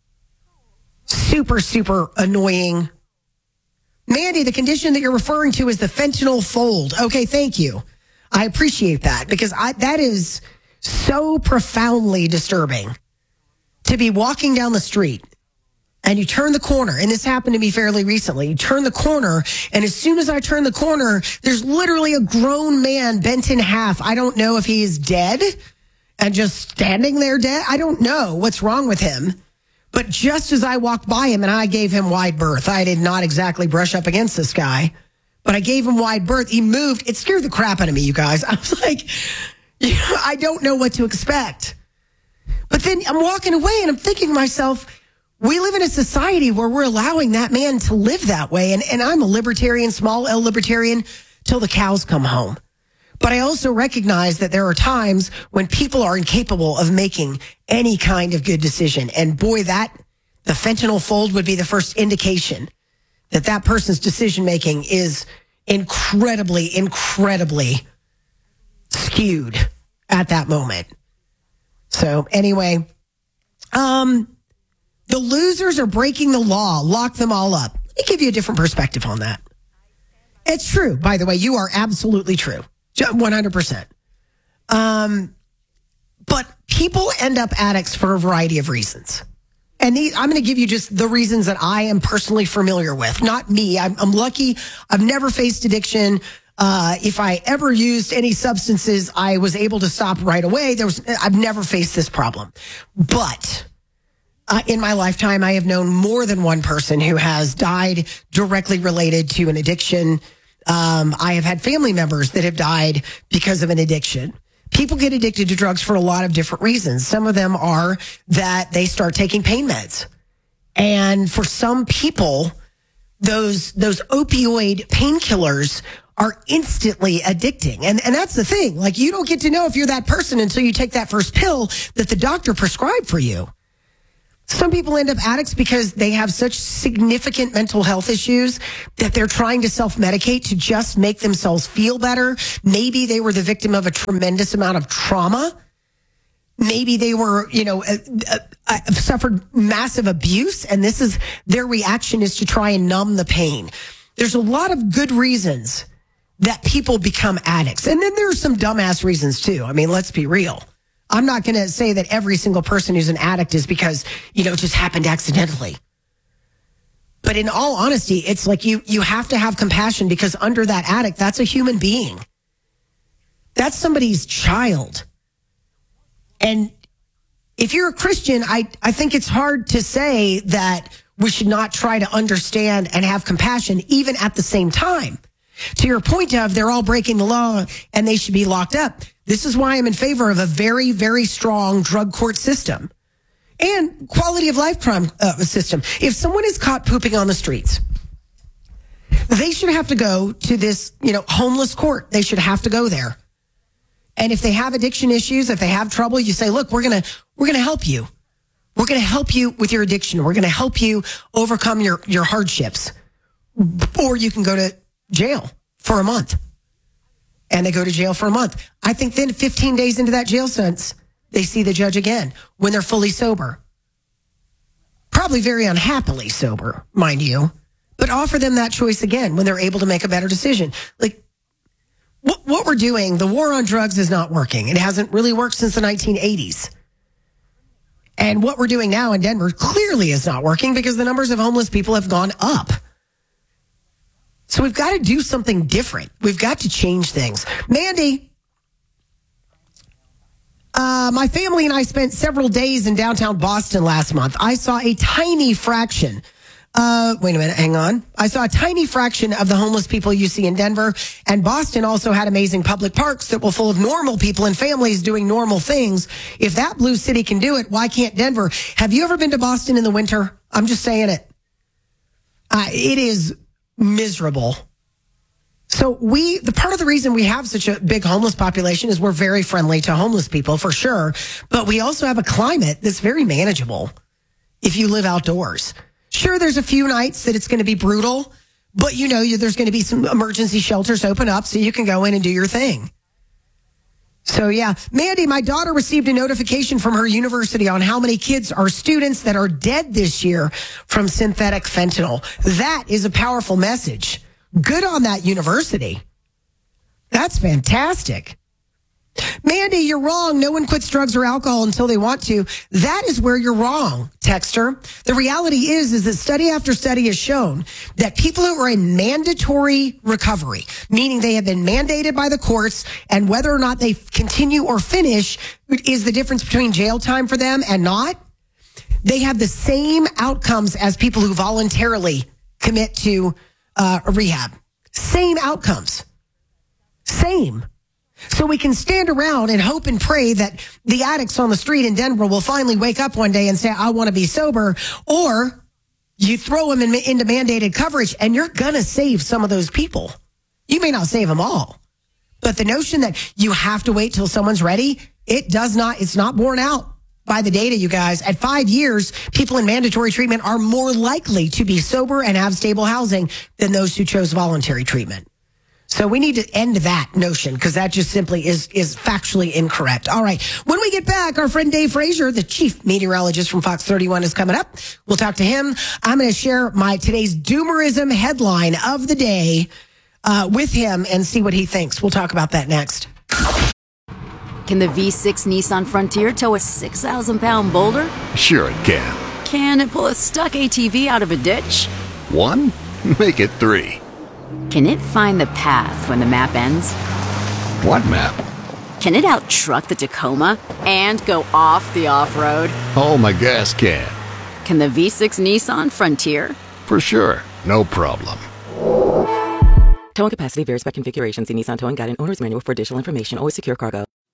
Super, super annoying. Mandy, the condition that you're referring to is the fentanyl fold. Okay, thank you. I appreciate that because I, that is so profoundly disturbing to be walking down the street and you turn the corner, and this happened to me fairly recently. You turn the corner, and as soon as I turn the corner, there's literally a grown man bent in half. I don't know if he is dead and just standing there dead. I don't know what's wrong with him. But just as I walked by him and I gave him wide berth, I did not exactly brush up against this guy, but I gave him wide berth. He moved. It scared the crap out of me, you guys. I was like, yeah, I don't know what to expect. But then I'm walking away and I'm thinking to myself, we live in a society where we're allowing that man to live that way. And, and I'm a libertarian, small L libertarian, till the cows come home. But I also recognize that there are times when people are incapable of making any kind of good decision. And boy, that the fentanyl fold would be the first indication that that person's decision making is incredibly, incredibly skewed at that moment. So anyway, um, the losers are breaking the law. Lock them all up. Let me give you a different perspective on that. It's true. By the way, you are absolutely true. one hundred percent. Um, but people end up addicts for a variety of reasons. And these, I'm going to give you just the reasons that I am personally familiar with. Not me. I'm, I'm lucky. I've never faced addiction. Uh, if I ever used any substances, I was able to stop right away. There was, I've never faced this problem. But uh, in my lifetime, I have known more than one person who has died directly related to an addiction. Um, I have had family members that have died because of an addiction. People get addicted to drugs for a lot of different reasons. Some of them are that they start taking pain meds. And for some people, those, those opioid painkillers are instantly addicting. And, and that's the thing. Like, you don't get to know if you're that person until you take that first pill that the doctor prescribed for you. Some people end up addicts because they have such significant mental health issues that they're trying to self-medicate to just make themselves feel better. Maybe they were the victim of a tremendous amount of trauma. Maybe they were, you know, uh, uh, suffered massive abuse, and this is their reaction is to try and numb the pain. There's a lot of good reasons that people become addicts. And then there's some dumbass reasons too. I mean, let's be real. I'm not going to say that every single person who's an addict is because, you know, it just happened accidentally. But in all honesty, it's like you you have to have compassion because under that addict, that's a human being. That's somebody's child. And if you're a Christian, I, I think it's hard to say that we should not try to understand and have compassion even at the same time. To your point of they're all breaking the law and they should be locked up. This is why I'm in favor of a very, very strong drug court system and quality of life crime uh, system. If someone is caught pooping on the streets, they should have to go to this, you know, homeless court. They should have to go there. And if they have addiction issues, if they have trouble, you say, look, we're going to, we're going to help you. We're going to help you with your addiction. We're going to help you overcome your, your hardships. Or you can go to jail for a month. And they go to jail for a month. I think then fifteen days into that jail sentence, they see the judge again when they're fully sober. Probably very unhappily sober, mind you. But offer them that choice again when they're able to make a better decision. Like, what, what we're doing, the war on drugs is not working. It hasn't really worked since the nineteen eighties. And what we're doing now in Denver clearly is not working because the numbers of homeless people have gone up. So we've got to do something different. We've got to change things. Mandy, uh, my family and I spent several days in downtown Boston last month. I saw a tiny fraction. Uh, wait a minute, hang on. I saw a tiny fraction of the homeless people you see in Denver. And Boston also had amazing public parks that were full of normal people and families doing normal things. If that blue city can do it, why can't Denver? Have you ever been to Boston in the winter? I'm just saying it. Uh, it is miserable. So we, the part of the reason we have such a big homeless population is we're very friendly to homeless people for sure. But we also have a climate that's very manageable if you live outdoors. Sure, there's a few nights that it's going to be brutal, but you know, there's going to be some emergency shelters open up so you can go in and do your thing. So yeah, Mandy, my daughter received a notification from her university on how many kids are students that are dead this year from synthetic fentanyl. That is a powerful message. Good on that university. That's fantastic. Mandy, you're wrong. No one quits drugs or alcohol until they want to. That is where you're wrong, texter. The reality is, is that study after study has shown that people who are in mandatory recovery, meaning they have been mandated by the courts, and whether or not they continue or finish is the difference between jail time for them and not. They have the same outcomes as people who voluntarily commit to uh, rehab. Same outcomes. Same. So we can stand around and hope and pray that the addicts on the street in Denver will finally wake up one day and say, I want to be sober. Or you throw them in, into mandated coverage and you're going to save some of those people. You may not save them all. But the notion that you have to wait till someone's ready, it does not, it's not borne out by the data, you guys. At five years, people in mandatory treatment are more likely to be sober and have stable housing than those who chose voluntary treatment. So we need to end that notion because that just simply is is factually incorrect. All right. When we get back, our friend Dave Frazier, the chief meteorologist from Fox thirty-one, is coming up. We'll talk to him. I'm going to share my today's doomerism headline of the day uh, with him and see what he thinks. We'll talk about that next. Can the V six Nissan Frontier tow a six thousand pound boulder? Sure it can. Can it pull a stuck A T V out of a ditch? One? Make it three. Can it find the path when the map ends? What map? Can it out-truck the Tacoma and go off the off-road? Oh, my gas can. Can the V six Nissan Frontier? For sure. No problem. Towing capacity varies by configuration. See Nissan Towing Guide and Owner's Manual for additional information. Always secure cargo.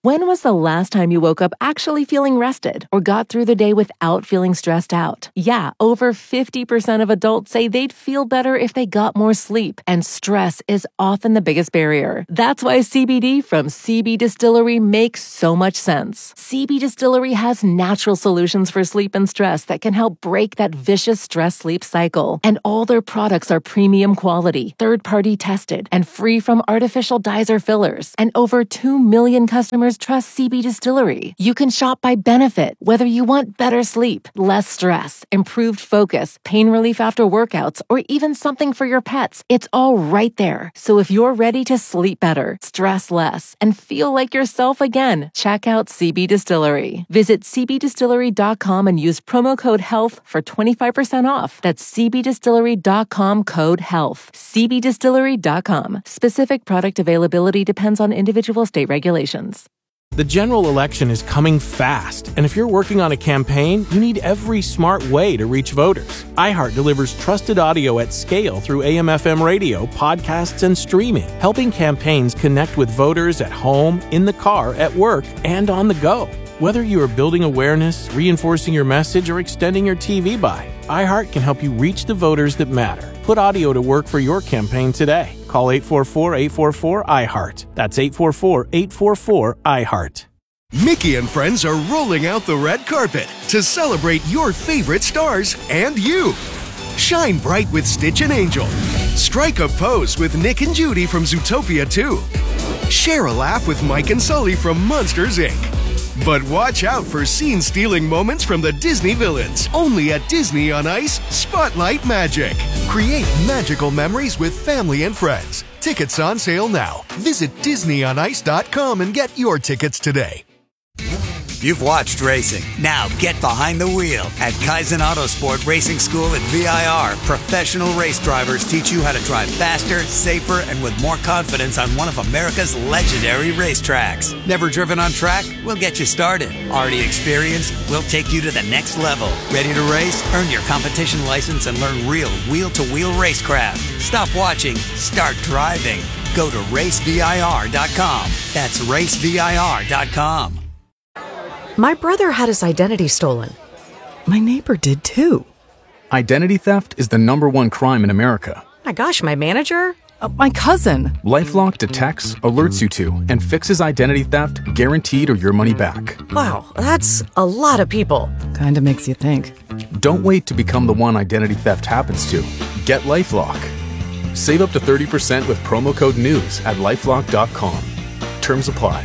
When was the last time you woke up actually feeling rested or got through the day without feeling stressed out? Yeah, over fifty percent of adults say they'd feel better if they got more sleep, and stress is often the biggest barrier. That's why C B D from C B Distillery makes so much sense. C B Distillery has natural solutions for sleep and stress that can help break that vicious stress-sleep cycle. And all their products are premium quality, third-party tested, and free from artificial dyes or fillers. And over two million customers trust C B Distillery. You can shop by benefit, whether you want better sleep, less stress, improved focus, pain relief after workouts, or even something for your pets. It's all right there. So if you're ready to sleep better, stress less, and feel like yourself again, check out C B Distillery. Visit c b distillery dot com and use promo code HEALTH for twenty-five percent off. That's c b distillery dot com code HEALTH. c b distillery dot com. Specific product availability depends on individual state regulations. The general election is coming fast, and if you're working on a campaign, you need every smart way to reach voters. iHeart delivers trusted audio at scale through A M F M radio, podcasts, and streaming, helping campaigns connect with voters at home, in the car, at work, and on the go. Whether you are building awareness, reinforcing your message, or extending your T V buy, iHeart can help you reach the voters that matter. Put audio to work for your campaign today. Call eight four four, eight four four, I heart. That's eight four four, eight four four, I heart. Mickey and friends are rolling out the red carpet to celebrate your favorite stars and you. Shine bright with Stitch and Angel. Strike a pose with Nick and Judy from Zootopia two. Share a laugh with Mike and Sully from Monsters, Incorporated. But watch out for scene-stealing moments from the Disney villains. Only at Disney on Ice, Spotlight Magic. Create magical memories with family and friends. Tickets on sale now. Visit disney on ice dot com and get your tickets today. You've watched racing. Now get behind the wheel. At Kaizen Autosport Racing School at V I R, professional race drivers teach you how to drive faster, safer, and with more confidence on one of America's legendary racetracks. Never driven on track? We'll get you started. Already experienced? We'll take you to the next level. Ready to race? Earn your competition license and learn real wheel-to-wheel racecraft. Stop watching. Start driving. Go to race v i r dot com. That's race v i r dot com. My brother had his identity stolen. My neighbor did too. Identity theft is the number one crime in America. My gosh, my manager? Uh, my cousin. LifeLock detects, alerts you to, and fixes identity theft guaranteed or your money back. Wow, that's a lot of people. Kinda makes you think. Don't wait to become the one identity theft happens to. Get LifeLock. Save up to thirty percent with promo code NEWS at lifelock dot com. Terms apply.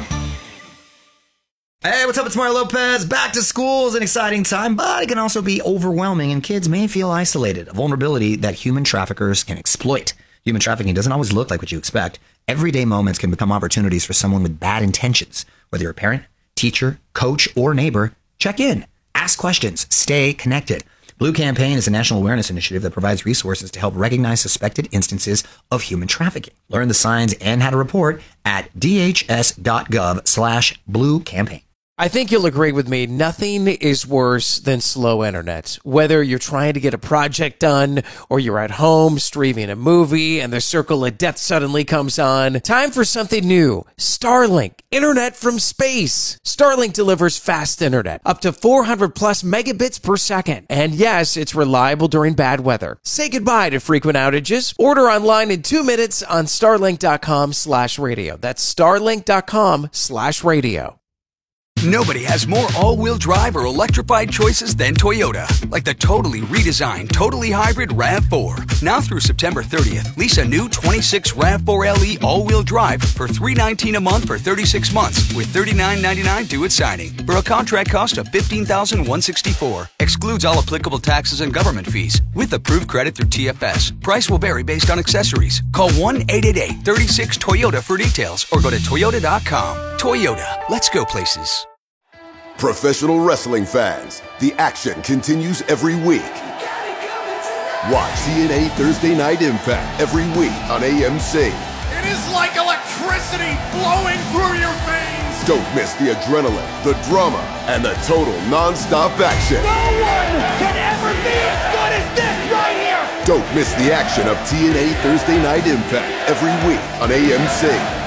Hey, what's up? It's Mario Lopez. Back to school is an exciting time, but it can also be overwhelming, and kids may feel isolated, a vulnerability that human traffickers can exploit. Human trafficking doesn't always look like what you expect. Everyday moments can become opportunities for someone with bad intentions. Whether you're a parent, teacher, coach, or neighbor, check in, ask questions, stay connected. Blue Campaign is a national awareness initiative that provides resources to help recognize suspected instances of human trafficking. Learn the signs and how to report at d h s dot gov slash blue campaign. I think you'll agree with me. Nothing is worse than slow internet. Whether you're trying to get a project done or you're at home streaming a movie and the circle of death suddenly comes on, time for something new. Starlink, internet from space. Starlink delivers fast internet, up to four hundred plus megabits per second. And yes, it's reliable during bad weather. Say goodbye to frequent outages. Order online in two minutes on starlink dot com slash radio. That's starlink dot com slash radio. Nobody has more all-wheel drive or electrified choices than Toyota. Like the totally redesigned, totally hybrid RAV four. Now through September thirtieth, lease a new twenty-six RAV four L E all-wheel drive for three hundred nineteen dollars a month for thirty-six months with thirty-nine ninety-nine due at signing for a contract cost of fifteen thousand one hundred sixty-four dollars. Excludes all applicable taxes and government fees with approved credit through T F S. Price will vary based on accessories. Call one eight eight eight, three six, Toyota for details or go to toyota dot com. Toyota, let's go places. Professional wrestling fans, the action continues every week. Watch T N A Thursday Night Impact every week on A M C. It is like electricity flowing through your veins. Don't miss the adrenaline, the drama, and the total non-stop action. No one can ever be as good as this right here. Don't miss the action of T N A Thursday Night Impact every week on A M C.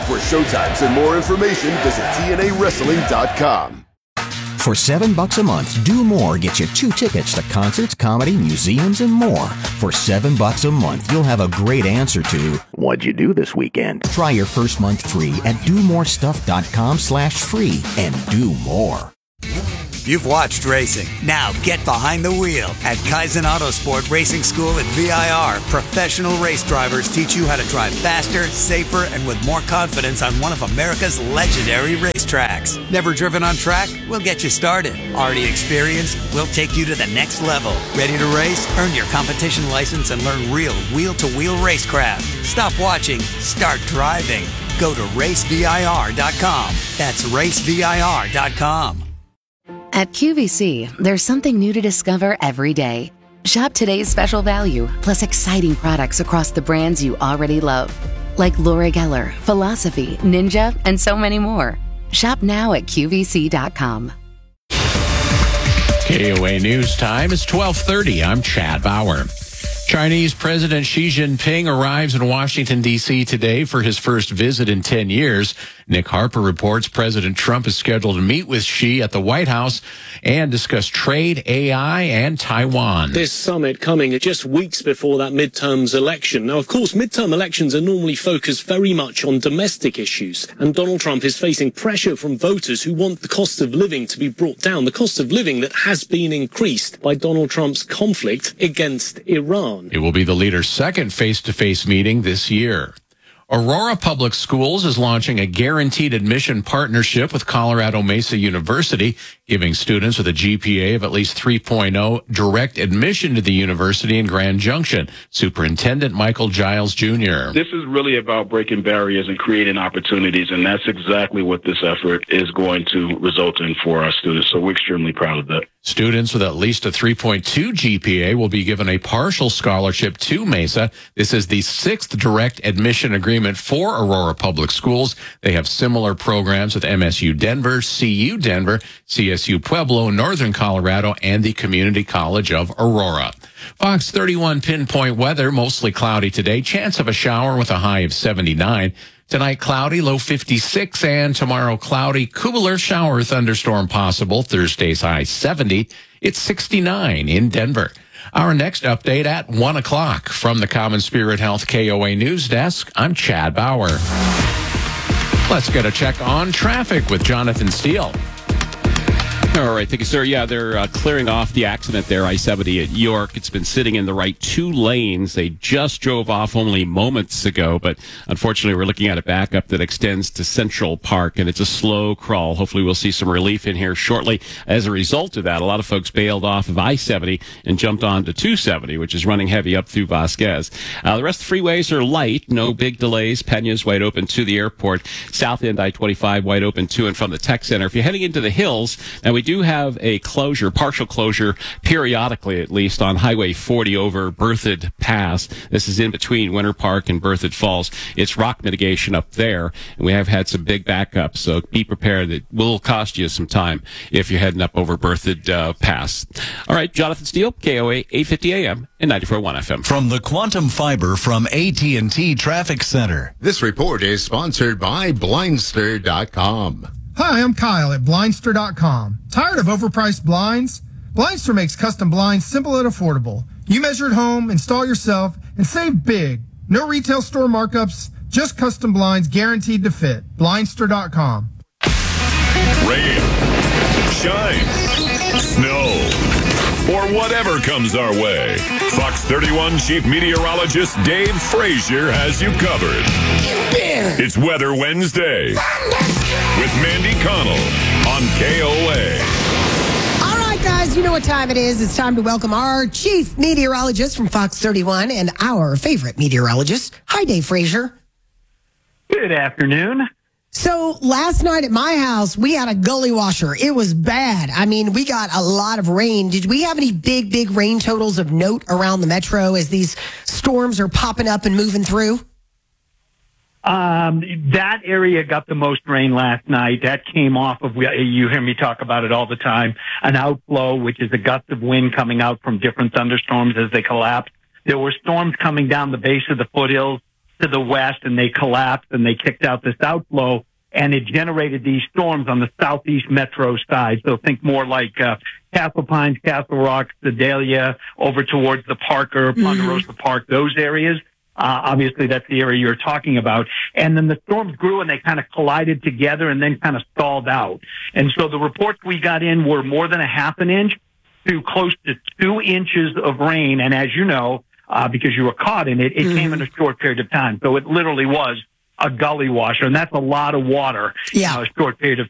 For showtimes and more information, visit T N A wrestling dot com. For seven bucks a month, Do More gets you two tickets to concerts, comedy, museums, and more. For seven bucks a month, you'll have a great answer to what'd you do this weekend? Try your first month free at do more stuff dot com slash free and do more. You've watched racing. Now get behind the wheel. At Kaizen Autosport Racing School at V I R, professional race drivers teach you how to drive faster, safer, and with more confidence on one of America's legendary racetracks. Never driven on track? We'll get you started. Already experienced? We'll take you to the next level. Ready to race? Earn your competition license and learn real wheel-to-wheel racecraft. Stop watching. Start driving. Go to race V I R dot com. That's race V I R dot com. At Q V C, there's something new to discover every day. Shop today's special value, plus exciting products across the brands you already love, like Laura Geller, Philosophy, Ninja, and so many more. Shop now at Q V C dot com. K O A News Time is twelve thirty. I'm Chad Bauer. Chinese President Xi Jinping arrives in Washington, D C today for his first visit in ten years. Nick Harper reports President Trump is scheduled to meet with Xi at the White House and discuss trade, A I, and Taiwan. This summit coming just weeks before that midterms election. Now, of course, midterm elections are normally focused very much on domestic issues, and Donald Trump is facing pressure from voters who want the cost of living to be brought down, the cost of living that has been increased by Donald Trump's conflict against Iran. It will be the leader's second face-to-face meeting this year. Aurora Public Schools is launching a guaranteed admission partnership with Colorado Mesa University, giving students with a G P A of at least three point oh direct admission to the university in Grand Junction. Superintendent Michael Giles Junior This is really about breaking barriers and creating opportunities, and that's exactly what this effort is going to result in for our students. So we're extremely proud of that. Students with at least a three point two G P A will be given a partial scholarship to Mesa. This is the sixth direct admission agreement for Aurora Public Schools. They have similar programs with M S U Denver, C U Denver, C S U Pueblo, Northern Colorado, and the Community College of Aurora. Fox thirty-one pinpoint weather, mostly cloudy today. Chance of a shower with a high of seventy-nine. Tonight, cloudy, low fifty-six, and tomorrow, cloudy, cooler shower thunderstorm possible. Thursday's high seventy. It's sixty-nine in Denver. Our next update at one o'clock. From the Common Spirit Health K O A News Desk, I'm Chad Bauer. Let's get a check on traffic with Jonathan Steele. All right, thank you, sir. Yeah, they're uh, clearing off the accident there, I seventy at York. It's been sitting in the right two lanes. They just drove off only moments ago, but unfortunately, we're looking at a backup that extends to Central Park, and it's a slow crawl. Hopefully, we'll see some relief in here shortly. As a result of that, a lot of folks bailed off of I seventy and jumped on to two seventy, which is running heavy up through Vasquez. Uh, the rest of the freeways are light. No big delays. Pena's wide open to the airport. South End I twenty-five wide open to and from the Tech Center. If you're heading into the hills, now we do have a closure, partial closure, periodically at least, on Highway forty over Berthoud Pass. This is in between Winter Park and Berthoud Falls. It's rock mitigation up there, and we have had some big backups, so be prepared. It will cost you some time if you're heading up over Berthoud uh, Pass. All right, Jonathan Steele, K O A, eight fifty A M and ninety-four point one F M. From the Quantum Fiber from A T and T Traffic Center. This report is sponsored by Blindster dot com. Hi, I'm Kyle at Blindster dot com. Tired of overpriced blinds? Blindster makes custom blinds simple and affordable. You measure at home, install yourself, and save big. No retail store markups, just custom blinds guaranteed to fit. Blindster dot com. Rain, shine, snow, or whatever comes our way. Fox thirty-one Chief Meteorologist Dave Frazier has you covered. It's Weather Wednesday with Mandy Connell on K O A. All right, guys, you know what time it is. It's time to welcome our chief meteorologist from Fox thirty-one and our favorite meteorologist. Hi, Dave Frazier. Good afternoon. So last night at my house, we had a gully washer. It was bad. I mean, we got a lot of rain. Did we have any big, big rain totals of note around the metro as these storms are popping up and moving through? Um, that area got the most rain last night. That came off of, you hear me talk about it all the time, an outflow, which is a gust of wind coming out from different thunderstorms as they collapse. There were storms coming down the base of the foothills to the west, and they collapsed, and they kicked out this outflow, and it generated these storms on the southeast metro side. So think more like uh, Castle Pines, Castle Rock, Sedalia, over towards the Parker, Ponderosa mm-hmm. Park, those areas. Uh, obviously, that's the area you're talking about. And then the storms grew, and they kind of collided together and then kind of stalled out. And so the reports we got in were more than a half an inch to close to two inches of rain. And as you know, uh, because you were caught in it, it mm-hmm. came in a short period of time. So it literally was a gully washer, and that's a lot of water yeah. in a short period of